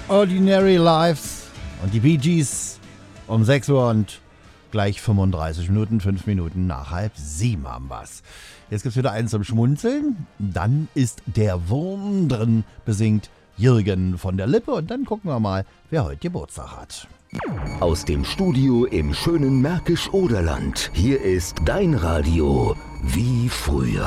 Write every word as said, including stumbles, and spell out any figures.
Ordinary Lives und die Bee Gees um sechs Uhr und gleich fünfunddreißig Minuten, fünf Minuten nach halb sieben haben wir's. Jetzt gibt's wieder eins zum Schmunzeln, dann ist der Wurm drin, besingt Jürgen von der Lippe und dann gucken wir mal, wer heute Geburtstag hat. Aus dem Studio im schönen Märkisch-Oderland, hier ist dein Radio wie früher.